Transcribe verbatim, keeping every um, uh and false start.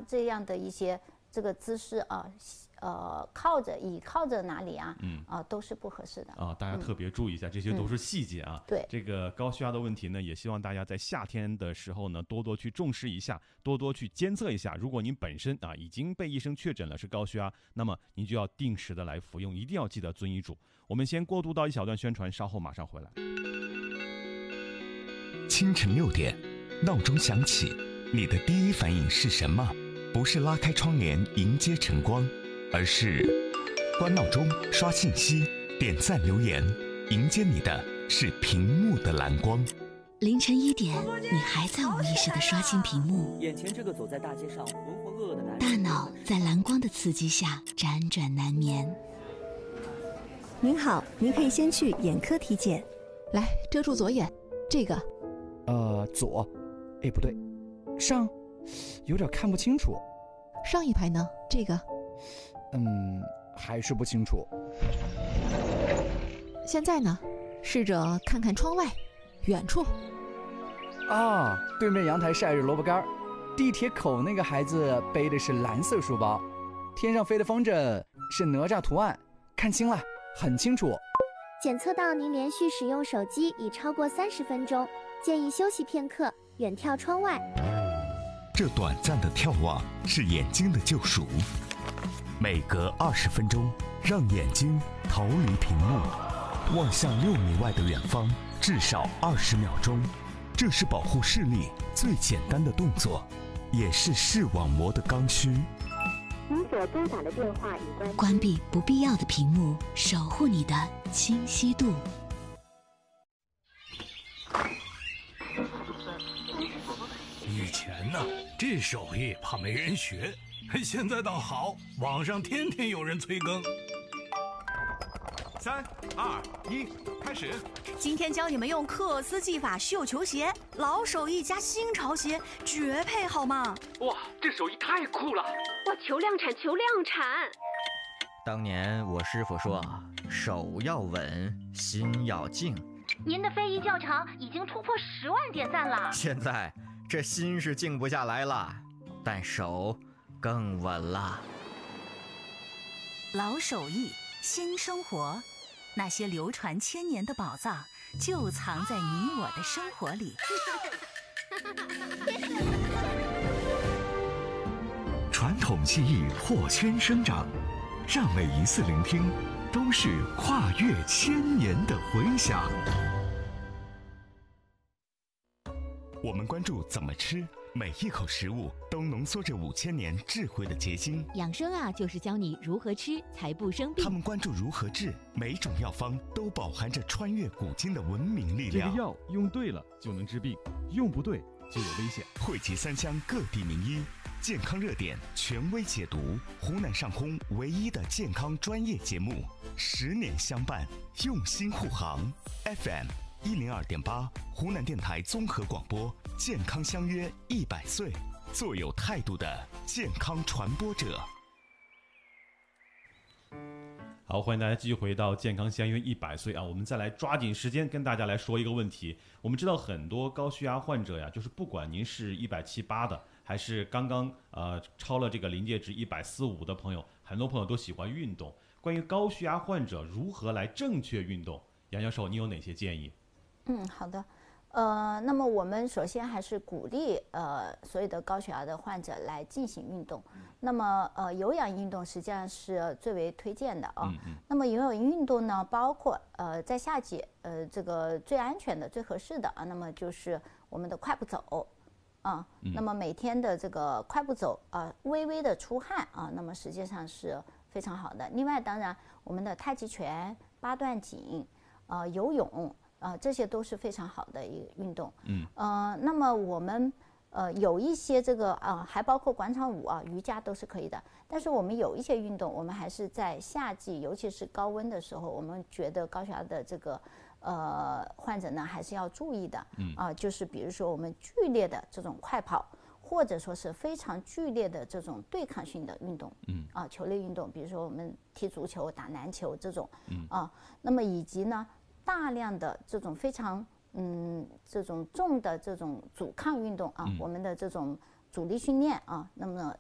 啊这样的一些这个姿势啊。呃，靠着倚靠着哪里啊？嗯啊，都是不合适的啊，大家特别注意一下，嗯、这些都是细节啊。 对， 这个高血压的问题呢，也希望大家在夏天的时候呢，多多去重视一下，多多去监测一下。如果您本身啊已经被医生确诊了是高血压，那么您就要定时的来服用，一定要记得遵医嘱。我们先过渡到一小段宣传，稍后马上回来。 清晨六点，闹钟响起，你的第一反应是什么？不是拉开窗帘迎接晨光。而是关闹钟、刷信息、点赞留言，迎接你的是屏幕的蓝光。 凌晨一点，你还在无意识地刷新屏幕， 眼前这个走在大街上浑浑噩噩的男人， 大脑在蓝光的刺激下辗转难眠。 您好，您可以先去眼科体检。 来，遮住左眼，这个， 呃，左，哎，不对，上，有点看不清楚。 上一排呢？这个。 嗯，还是不清楚。 现在呢，试着看看窗外，远处。 啊，对面阳台晒着萝卜干，地铁口那个孩子背的是蓝色书包，天上飞的风筝是哪吒图案，看清了，很清楚。 检测到您连续使用手机已超过三十分钟，建议休息片刻，远眺窗外。 这短暂的眺望是眼睛的救赎。每隔二十分钟，让眼睛逃离屏幕，望向六米外的远方，至少二十秒钟。这是保护视力最简单的动作，也是视网膜的刚需。 您所拨打的电话已关。 关闭不必要的屏幕，守护你的清晰度。 以前呢，这手艺怕没人学。现在倒好，网上天天有人催更。 三二一，开始！ 今天教你们用克斯技法绣球鞋，老手艺加新潮鞋，绝配好吗？ 哇，这手艺太酷了！ 哇，求量产，求量产！ 当年我师傅说，手要稳，心要静。 您的非遗教场已经突破十万点赞了。 现在这心是静不下来了，但手更稳了。 老手艺，新生活，那些流传千年的宝藏就藏在你我的生活里。 传统技艺破圈生长，让每一次聆听都是跨越千年的回响。我们关注怎么吃，每一口食物都浓缩着五千年智慧的结晶。 养生啊，就是教你如何吃才不生病。 他们关注如何治，每种药方都饱含着穿越古今的文明力量。 这个药用对了就能治病，用不对就有危险。 汇集三湘各地名医，健康热点权威解读，湖南上空唯一的健康专业节目，十年相伴，用心护航。F M 一零二点八，湖南电台综合广播，健康相约一百岁，做有态度的健康传播者。 好，欢迎大家继续回到健康相约一百岁啊！我们再来抓紧时间跟大家来说一个问题。我们知道很多高血压患者呀，就是不管您是一百七八的，还是刚刚呃超了这个临界值一百四五的朋友，很多朋友都喜欢运动。关于高血压患者如何来正确运动，杨教授，你有哪些建议？ 嗯，好的。呃，那么我们首先还是鼓励呃所有的高血压的患者来进行运动。那么呃有氧运动实际上是最为推荐的啊。嗯嗯那么有氧运动呢，包括呃在夏季呃这个最安全的、最合适的啊，那么就是我们的快步走啊。嗯、那么每天的这个快步走啊，微微的出汗啊，那么实际上是非常好的。另外，当然我们的太极拳、八段锦、呃游泳。啊、呃，这些都是非常好的一个运动。嗯，呃，那么我们呃有一些这个啊、呃，还包括广场舞啊、瑜伽都是可以的。但是我们有一些运动，我们还是在夏季，尤其是高温的时候，我们觉得高血压的这个呃患者呢，还是要注意的。嗯，啊、呃，就是比如说我们剧烈的这种快跑，或者说是非常剧烈的这种对抗性的运动。嗯，啊、呃，球类运动，比如说我们踢足球、打篮球这种。嗯，啊，那么以及呢。大量的这种非常嗯这种重的这种阻抗运动啊，嗯、我们的这种阻力训练啊，那么